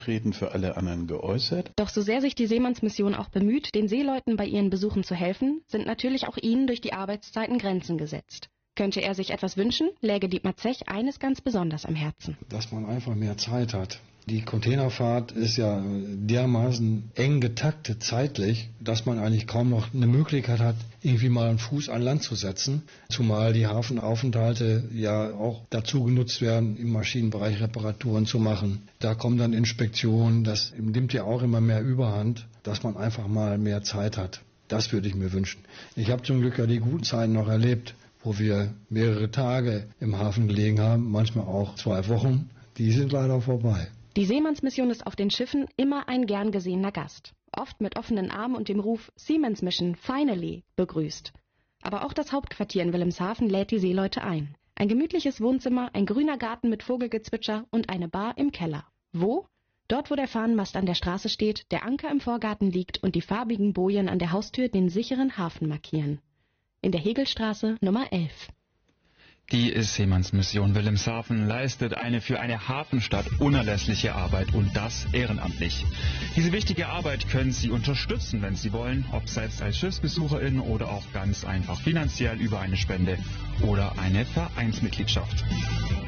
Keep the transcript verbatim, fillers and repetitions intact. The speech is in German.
Reden für alle anderen geäußert. Doch so sehr sich die Seemannsmission auch bemüht, den Seeleuten bei ihren Besuchen zu helfen, sind natürlich auch ihnen durch die Arbeitszeiten Grenzen gesetzt. Könnte er sich etwas wünschen, läge Dietmar Zech eines ganz besonders am Herzen. Dass man einfach mehr Zeit hat. Die Containerfahrt ist ja dermaßen eng getaktet zeitlich, dass man eigentlich kaum noch eine Möglichkeit hat, irgendwie mal einen Fuß an Land zu setzen. Zumal die Hafenaufenthalte ja auch dazu genutzt werden, im Maschinenbereich Reparaturen zu machen. Da kommen dann Inspektionen, das nimmt ja auch immer mehr Überhand, dass man einfach mal mehr Zeit hat. Das würde ich mir wünschen. Ich habe zum Glück ja die guten Zeiten noch erlebt, wo wir mehrere Tage im Hafen gelegen haben, manchmal auch zwei Wochen. Die sind leider vorbei. Die Seemannsmission ist auf den Schiffen immer ein gern gesehener Gast, oft mit offenen Armen und dem Ruf Seaman's Mission, finally, begrüßt. Aber auch das Hauptquartier in Wilhelmshaven lädt die Seeleute ein. Ein gemütliches Wohnzimmer, ein grüner Garten mit Vogelgezwitscher und eine Bar im Keller. Wo? Dort, wo der Fahnenmast an der Straße steht, der Anker im Vorgarten liegt und die farbigen Bojen an der Haustür den sicheren Hafen markieren. In der Hegelstraße Nummer elf. Die Seemannsmission Wilhelmshaven leistet eine für eine Hafenstadt unerlässliche Arbeit und das ehrenamtlich. Diese wichtige Arbeit können Sie unterstützen, wenn Sie wollen, ob selbst als Schiffsbesucherin oder auch ganz einfach finanziell über eine Spende oder eine Vereinsmitgliedschaft.